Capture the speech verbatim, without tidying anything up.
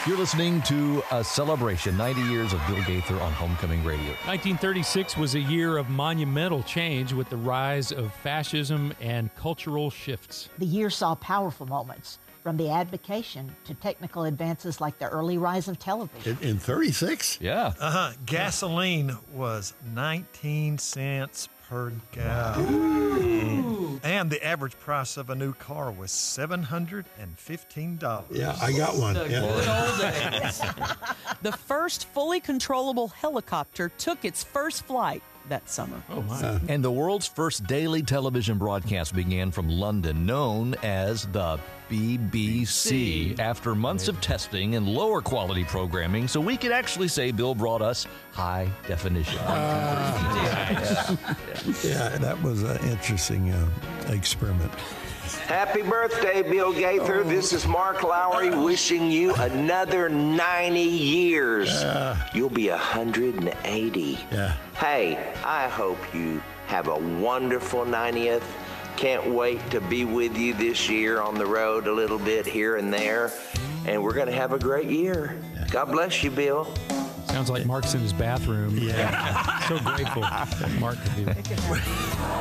You're listening to a celebration, ninety years of Bill Gaither on Homecoming Radio. nineteen thirty-six was a year of monumental change with the rise of fascism and cultural shifts. The year saw powerful moments, from the abdication to technical advances like the early rise of television. In, in thirty-six? Yeah. Uh-huh. Gasoline was nineteen cents per gallon. And the average price of a new car was seven hundred fifteen dollars. Yeah, I got one. The Yeah. good old days. The first fully controllable helicopter took its first flight that summer. Oh, my. Uh, And the world's first daily television broadcast began from London, known as the B B C, after months of testing and lower quality programming, so we could actually say Bill brought us high definition. yeah, that was an interesting uh, experiment. Happy birthday, Bill Gaither. This is Mark Lowry wishing you another ninety years. Uh, You'll be one hundred eighty. Yeah. Hey, I hope you have a wonderful ninetieth. Can't wait to be with you this year on the road a little bit here and there. And we're going to have a great year. God bless you, Bill. Sounds like Mark's in his bathroom. Yeah. So grateful that Mark could do that.